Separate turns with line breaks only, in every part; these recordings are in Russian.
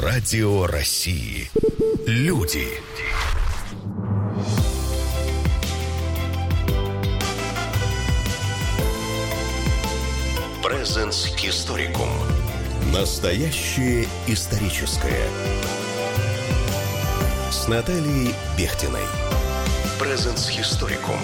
Радио России. Люди. Presens Historicum. Настоящее историческое. С Натальей Бехтиной. Presens Historicum.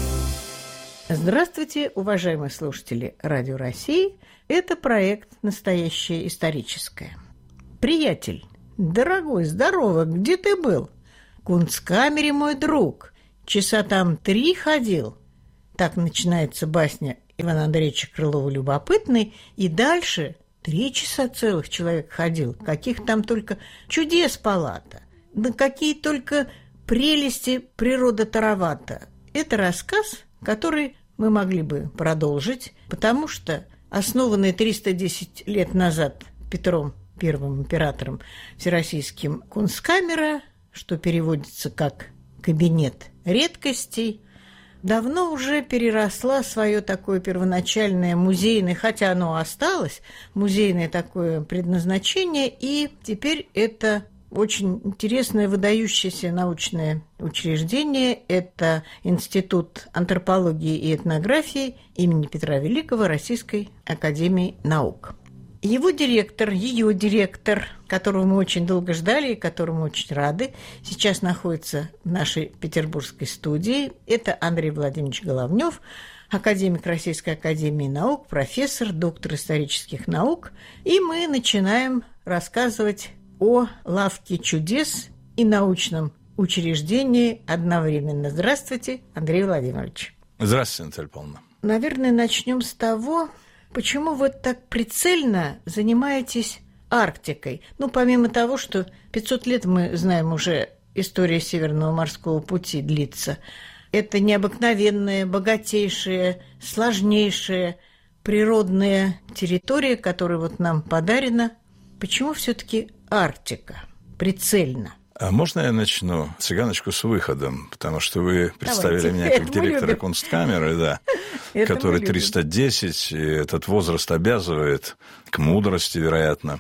Здравствуйте, уважаемые слушатели Радио России. Это проект «Настоящее историческое». Приятель, дорогой, здорово, где ты был? В Кунсткамере, мой друг. Часа там 3 ходил. Так начинается басня Ивана Андреевича Крылова-Любопытный. И дальше 3 часа целых человек ходил. Каких там только чудес палата. Да какие только прелести природа таровата. Это рассказ, который мы могли бы продолжить, потому что основанный 310 лет назад Петром Первым императором Всероссийским Кунсткамера, что переводится как «кабинет редкостей», давно уже переросла свое такое первоначальное музейное, хотя оно осталось, музейное такое предназначение, и теперь это очень интересное, выдающееся научное учреждение. Это Институт антропологии и этнографии имени Петра Великого Российской академии наук. Его директор, ее директор, которого мы очень долго ждали и которому очень рады, сейчас находится в нашей петербургской студии. Это Андрей Владимирович Головнев, академик Российской академии наук, профессор, доктор исторических наук. И мы начинаем рассказывать о лавке чудес и научном учреждении одновременно. Здравствуйте, Андрей Владимирович.
Здравствуйте, Наталья Павловна.
Наверное, начнем с того, почему вы так прицельно занимаетесь Арктикой. Помимо того, что 500 лет, мы знаем уже, история Северного морского пути длится. Это необыкновенная, богатейшая, сложнейшая природная территория, которая вот нам подарена. Почему все-таки Арктика прицельно?
А можно я начну цыганочку с выходом? Потому что вы представили меня как директора Кунсткамеры, да, который 310, и этот возраст обязывает к мудрости, вероятно.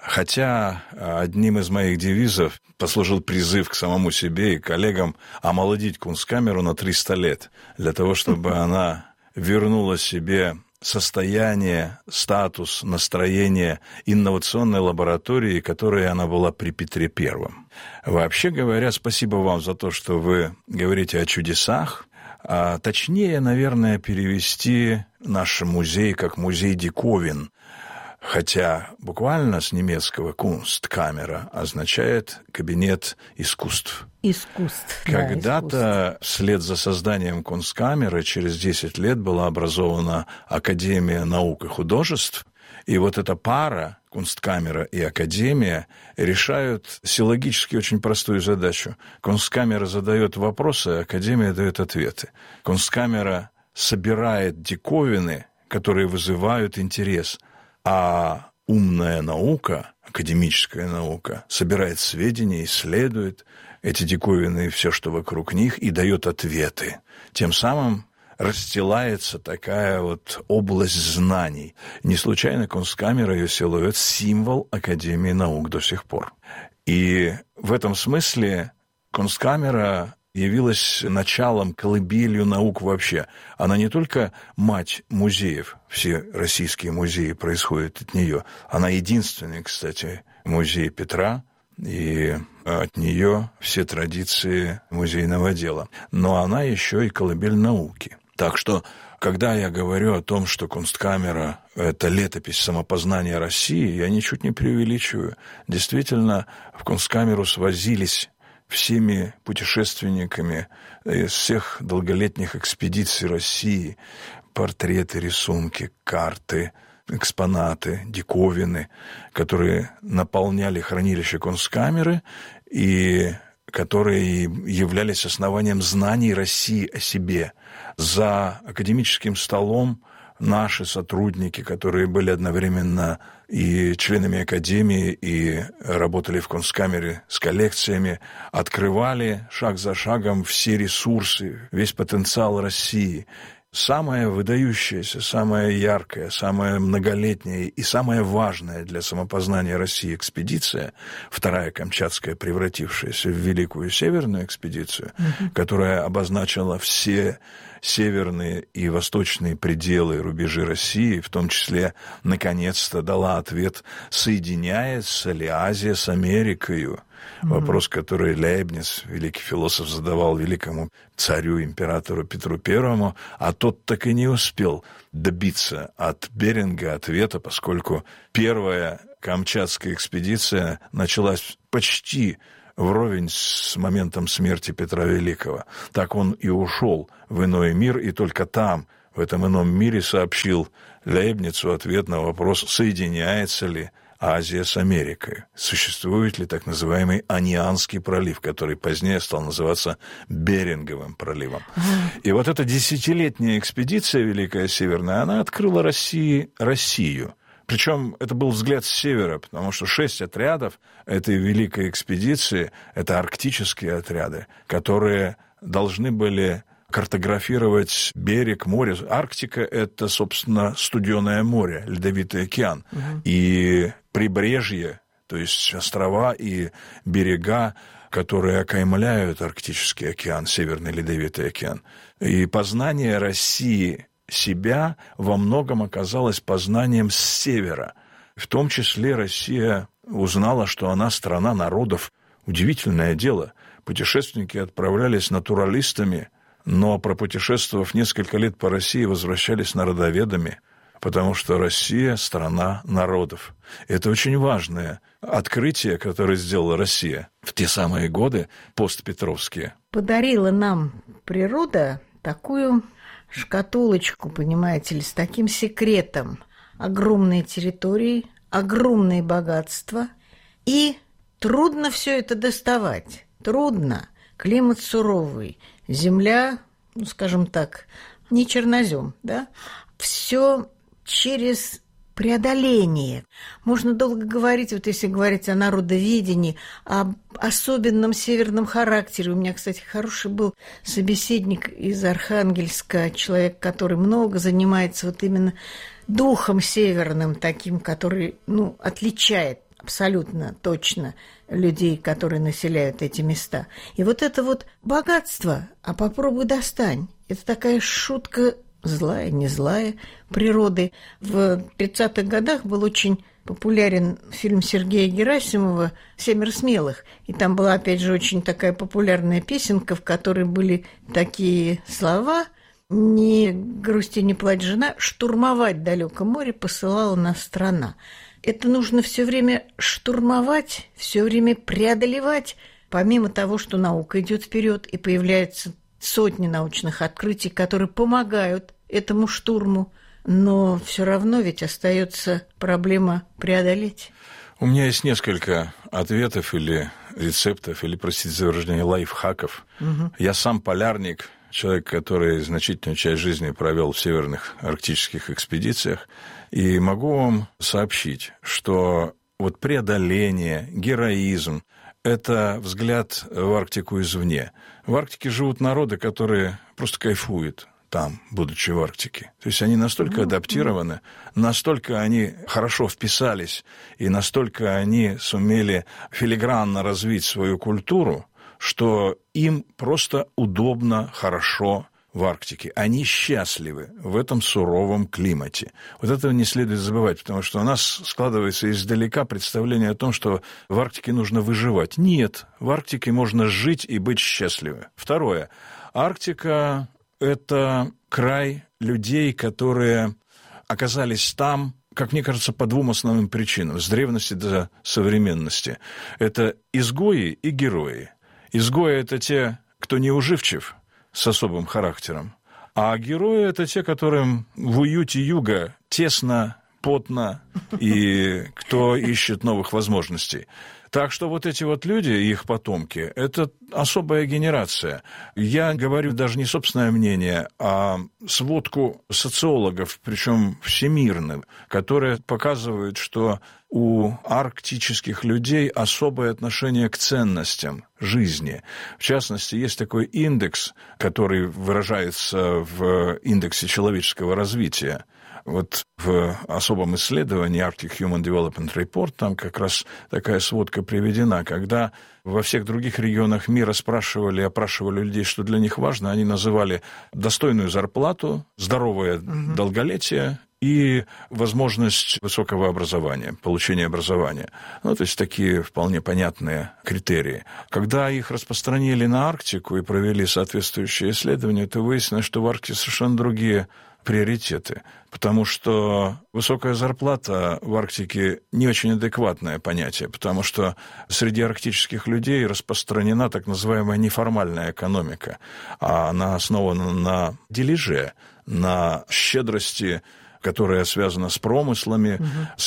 Хотя одним из моих девизов послужил призыв к самому себе и коллегам омолодить Кунсткамеру на 300 лет, для того, чтобы она вернула себе состояние, статус, настроение инновационной лаборатории, которой она была при Петре Первом. Вообще говоря, спасибо вам за то, что вы говорите о чудесах. А точнее, наверное, перевести наш музей как музей диковин. Хотя буквально с немецкого «Кунсткамера» означает «кабинет искусств». Когда-то вслед за созданием Кунсткамеры через 10 лет была образована Академия наук и художеств, и вот эта пара, Кунсткамера и Академия, решают силлогически очень простую задачу. Кунсткамера задает вопросы, а Академия дает ответы. Кунсткамера собирает диковины, которые вызывают интерес, а умная наука, академическая наука, собирает сведения, исследует эти диковины и все, что вокруг них, и дает ответы. Тем самым расстилается такая вот область знаний. Не случайно Кунсткамера, ее силуэт, символ Академии наук до сих пор. И в этом смысле Кунсткамера явилась началом, колыбелью наук вообще. Она не только мать музеев, все российские музеи происходят от нее. Она единственный, кстати, музей Петра, и от нее все традиции музейного дела. Но она еще и колыбель науки. Так что, когда я говорю о том, что Кунсткамера – это летопись самопознания России, я ничуть не преувеличиваю. Действительно, в Кунсткамеру свозились всеми путешественниками из всех долголетних экспедиций России портреты, рисунки, карты, экспонаты, диковины, которые наполняли хранилище Кунсткамеры и которые являлись основанием знаний России о себе. За академическим столом наши сотрудники, которые были одновременно и членами Академии, и работали в Кунсткамере с коллекциями, открывали шаг за шагом все ресурсы, весь потенциал России. самая выдающаяся, самая яркая, самая многолетняя и самая важная для самопознания России экспедиция, вторая Камчатская, превратившаяся в Великую Северную экспедицию, которая обозначила все северные и восточные пределы, рубежи России, в том числе, наконец-то дала ответ, соединяется ли Азия с Америкой. Вопрос, который Лейбниц, великий философ, задавал великому царю, императору Петру Первому, а тот так и не успел добиться от Беринга ответа, поскольку первая Камчатская экспедиция началась почти вровень с моментом смерти Петра Великого. Так он и ушел в иной мир, и только там, в этом ином мире, сообщил Лейбницу ответ на вопрос, соединяется ли Азия с Америкой. Существует ли так называемый Анианский пролив, который позднее стал называться Беринговым проливом. И вот эта десятилетняя экспедиция Великая Северная, она открыла России Россию. Причем это был взгляд с севера, потому что 6 отрядов этой великой экспедиции – это арктические отряды, которые должны были картографировать берег, море. Арктика – это, собственно, студеное море, ледовитый океан. И прибрежье, то есть острова и берега, которые окаймляют Арктический океан, Северный ледовитый океан. И познание России себя во многом оказалось познанием с севера. В том числе Россия узнала, что она страна народов. Удивительное дело. Путешественники отправлялись натуралистами, но пропутешествовав несколько лет по России, возвращались народоведами, потому что Россия – страна народов. Это очень важное открытие, которое сделала Россия в те самые годы постпетровские.
Подарила нам природа такую шкатулочку, понимаете ли, с таким секретом. Огромные территории, огромные богатства. И трудно все это доставать. Трудно. Климат суровый. Земля, ну, скажем так, не чернозем, да? Все через преодоление. Можно долго говорить, вот если говорить о народоведении, об особенном северном характере. У меня, кстати, хороший был собеседник из Архангельска, человек, который много занимается вот именно духом северным таким, который, ну, отличает абсолютно точно людей, которые населяют эти места. И вот это вот богатство, а попробуй достань. Это такая шутка злая, не злая природы. В 30-х годах был очень популярен фильм Сергея Герасимова «Семеро смелых». И там была, опять же, очень такая популярная песенка, в которой были такие слова: «Не грусти, не плачь, жена, штурмовать далёкое море посылала нас страна». Это нужно все время штурмовать, все время преодолевать, помимо того, что наука идет вперед и появляются сотни научных открытий, которые помогают этому штурму, но все равно ведь остается проблема преодолеть.
У меня есть несколько ответов или рецептов, или, простите за выражение, лайфхаков. Я сам полярник, человек, который значительную часть жизни провел в северных арктических экспедициях, и могу вам сообщить, что вот преодоление, героизм – это взгляд в Арктику извне. В Арктике живут народы, которые просто кайфуют там, будучи в Арктике. То есть они настолько адаптированы, настолько они хорошо вписались, и настолько они сумели филигранно развить свою культуру, что им просто удобно, хорошо в Арктике. Они счастливы в этом суровом климате. Вот этого не следует забывать, потому что у нас складывается издалека представление о том, что в Арктике нужно выживать. Нет, в Арктике можно жить и быть счастливым. Второе. Арктика – это край людей, которые оказались там, как мне кажется, по двум основным причинам, с древности до современности. Это изгои и герои. Изгои – это те, кто неуживчив, с особым характером, а герои – это те, которым в уюте юга тесно, потно, и кто ищет новых возможностей. Так что вот эти вот люди, их потомки, это особая генерация. Я говорю даже не собственное мнение, а сводку социологов, причем всемирных, которые показывают, что у арктических людей особое отношение к ценностям жизни. В частности, есть такой индекс, который выражается в индексе человеческого развития. Вот в особом исследовании Arctic Human Development Report там как раз такая сводка приведена, когда во всех других регионах мира опрашивали людей, что для них важно, они называли достойную зарплату, здоровое долголетие и возможность высокого образования, получения образования. То есть такие вполне понятные критерии. Когда их распространили на Арктику и провели соответствующие исследования, то выяснилось, что в Арктике совершенно другие приоритеты, потому что высокая зарплата в Арктике не очень адекватное понятие, потому что среди арктических людей распространена так называемая неформальная экономика, а она основана на дележе, на щедрости, которая связана с промыслами,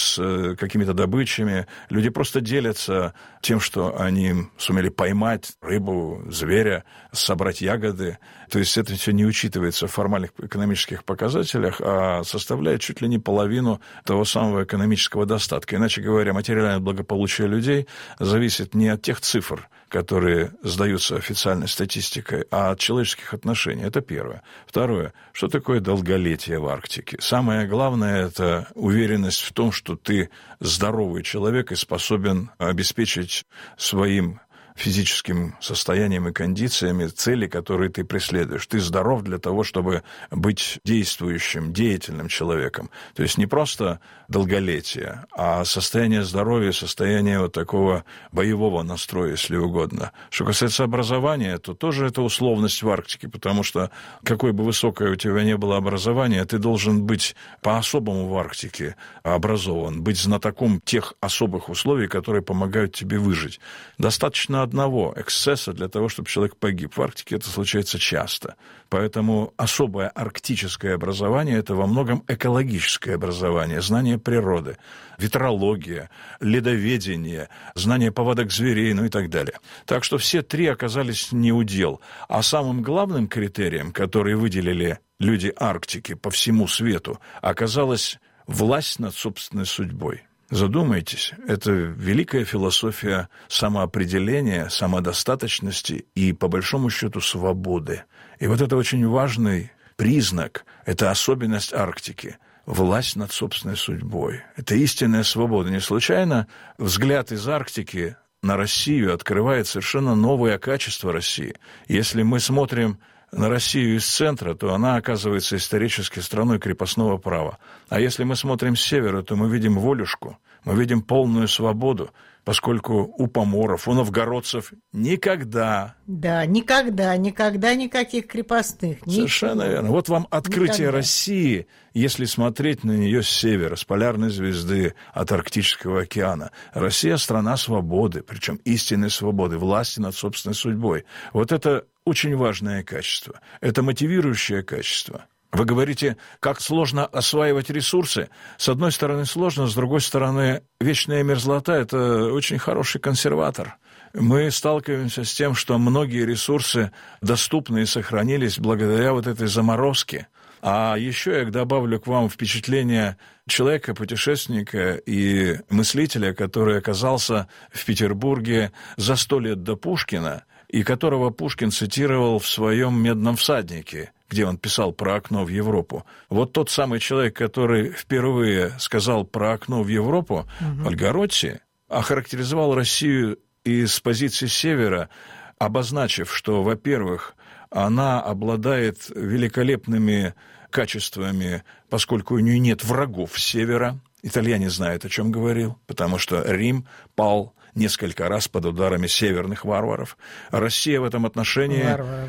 с какими-то добычами. Люди просто делятся тем, что они сумели поймать рыбу, зверя, собрать ягоды. То есть это все не учитывается в формальных экономических показателях, а составляет чуть ли не половину того самого экономического достатка. Иначе говоря, материальное благополучие людей зависит не от тех цифр, которые сдаются официальной статистикой, а от человеческих отношений. Это первое. Второе. Что такое долголетие в Арктике? Самое главное – это уверенность в том, что ты здоровый человек и способен обеспечить своим физическим состоянием и кондициями цели, которые ты преследуешь. Ты здоров для того, чтобы быть действующим, деятельным человеком. То есть не просто долголетие, а состояние здоровья, состояние вот такого боевого настроя, если угодно. Что касается образования, то тоже это условность в Арктике, потому что какое бы высокое у тебя ни было образование, ты должен быть по-особому в Арктике образован, быть знатоком тех особых условий, которые помогают тебе выжить. Достаточно одного эксцесса для того, чтобы человек погиб. В Арктике это случается часто. Поэтому особое арктическое образование – это во многом экологическое образование, знание природы, ветрология, ледоведение, знание повадок зверей, и так далее. Так что все три оказались не у дел. А самым главным критерием, который выделили люди Арктики по всему свету, оказалась власть над собственной судьбой. Задумайтесь, это великая философия самоопределения, самодостаточности и, по большому счету, свободы. И вот это очень важный признак, это особенность Арктики – власть над собственной судьбой. Это истинная свобода. Не случайно взгляд из Арктики на Россию открывает совершенно новое качество России. Если мы смотрим на Россию из центра, то она оказывается исторически страной крепостного права. А если мы смотрим с севера, то мы видим волюшку, мы видим полную свободу, поскольку у поморов, у новгородцев никогда...
Да, никогда никаких крепостных.
Совершенно верно. Вот вам открытие России, если смотреть на нее с севера, с полярной звезды, от Арктического океана. Россия – страна свободы, причем истинной свободы, власти над собственной судьбой. Вот это очень важное качество. Это мотивирующее качество. Вы говорите, как сложно осваивать ресурсы. С одной стороны сложно, с другой стороны вечная мерзлота – это очень хороший консерватор. Мы сталкиваемся с тем, что многие ресурсы доступны и сохранились благодаря вот этой заморозке. А еще я добавлю к вам впечатление человека, путешественника и мыслителя, который оказался в Петербурге за 100 лет до Пушкина, и которого Пушкин цитировал в своем «Медном всаднике», где он писал про окно в Европу. Вот тот самый человек, который впервые сказал про окно в Европу, Альгаротти, охарактеризовал Россию из позиции севера, обозначив, что, во-первых, она обладает великолепными качествами, поскольку у нее нет врагов с севера. Итальяне знают, о чем говорил, потому что Рим пал несколько раз под ударами северных варваров. Россия в этом отношении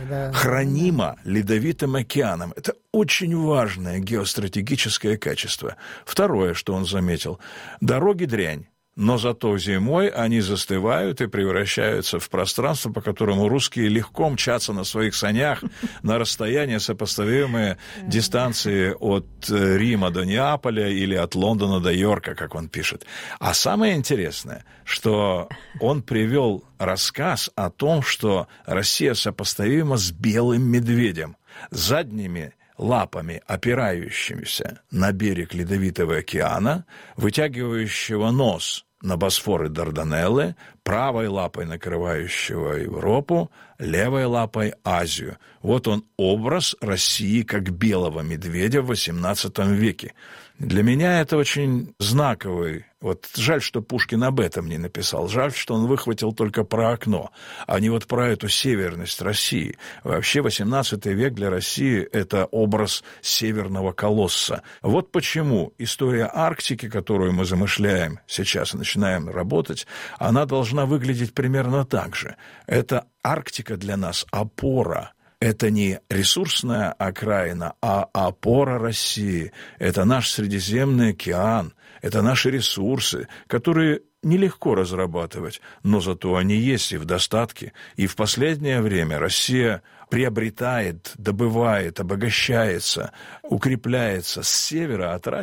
хранима ледовитым океаном. Это очень важное геостратегическое качество. Второе, что он заметил, дороги дрянь. Но зато зимой они застывают и превращаются в пространство, по которому русские легко мчатся на своих санях на расстояние, сопоставимое дистанции от Рима до Неаполя или от Лондона до Йорка, как он пишет. А самое интересное, что он привел рассказ о том, что Россия сопоставима с белым медведем. Задними лапами, опирающимися на берег Ледовитого океана, вытягивающего нос на Босфор и Дарданеллы, правой лапой накрывающего Европу, левой лапой Азию. Вот он образ России как белого медведя в XVIII веке. Для меня это очень знаковый. Вот жаль, что Пушкин об этом не написал. Жаль, что он выхватил только про окно, а не вот про эту северность России. Вообще XVIII век для России – это образ северного колосса. Вот почему история Арктики, которую мы замышляем сейчас и начинаем работать, она должна выглядеть примерно так же. Это Арктика для нас опора. Это не ресурсная окраина, а опора России. Это наш Средиземный океан, это наши ресурсы, которые нелегко разрабатывать, но зато они есть и в достатке. И в последнее время Россия приобретает, добывает, обогащается, укрепляется с севера,